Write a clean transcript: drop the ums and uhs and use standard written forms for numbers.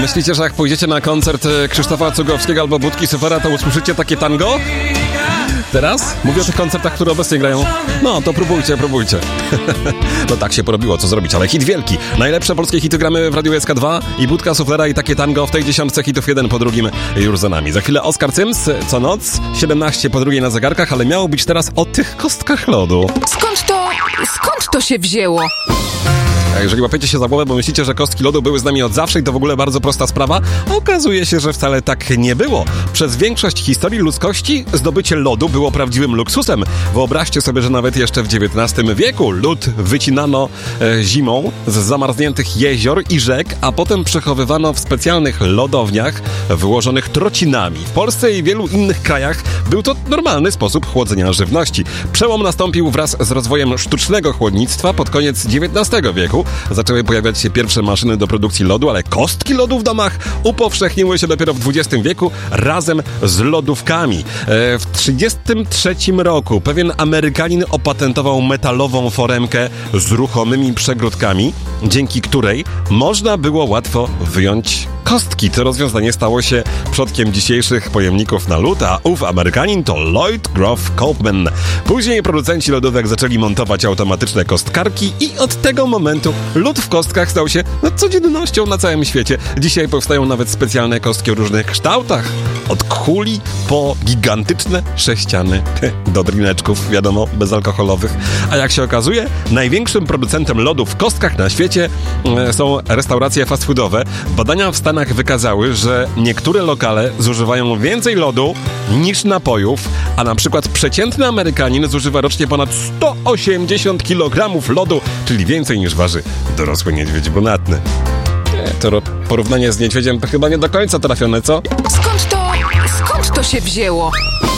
Myślicie, że jak pójdziecie na koncert Krzysztofa Cugowskiego albo Budki Sufera, to usłyszycie takie tango? Teraz? Mówię o tych koncertach, które obecnie grają. No, to próbujcie. No tak się porobiło, co zrobić, ale hit wielki. Najlepsze polskie hity gramy w Radiu SK2 i Budka Suflera i takie tango w tej 10 hitów jeden po drugim już za nami. Za chwilę Oskar Cyms, co noc, 17 po drugiej na zegarkach, ale miało być teraz o tych kostkach lodu. Skąd to się wzięło? A jeżeli łapiecie się za głowę, bo myślicie, że kostki lodu były z nami od zawsze i to w ogóle bardzo prosta sprawa, okazuje się, że wcale tak nie było. Przez większość historii ludzkości zdobycie lodu było prawdziwym luksusem. Wyobraźcie sobie, że nawet jeszcze w XIX wieku lód wycinano zimą z zamarzniętych jezior i rzek, a potem przechowywano w specjalnych lodowniach wyłożonych trocinami. W Polsce i wielu innych krajach był to normalny sposób chłodzenia żywności. Przełom nastąpił wraz z rozwojem sztucznego chłodnictwa pod koniec XIX wieku. Zaczęły pojawiać się pierwsze maszyny do produkcji lodu, ale kostki lodu w domach upowszechniły się dopiero w XX wieku razem z lodówkami. W 1933 roku pewien Amerykanin opatentował metalową foremkę z ruchomymi przegródkami, dzięki której można było łatwo wyjąć kostki. To rozwiązanie stało się przodkiem dzisiejszych pojemników na lód, a ów Amerykanin to Lloyd Groff Copeman. Później producenci lodówek zaczęli montować automatyczne kostkarki i od tego momentu lód w kostkach stał się codziennością na całym świecie. Dzisiaj powstają nawet specjalne kostki o różnych kształtach. Od kuli po gigantyczne sześciany do drineczków, wiadomo, bezalkoholowych. A jak się okazuje, największym producentem lodu w kostkach na świecie są restauracje fast foodowe. Badania w Stanach wykazały, że niektóre lokale zużywają więcej lodu niż napojów, a na przykład przeciętny Amerykanin zużywa rocznie ponad 180 kg lodu, czyli więcej niż waży dorosły niedźwiedź brunatny. To porównanie z niedźwiedziem to chyba nie do końca trafione, co? Skąd to się wzięło?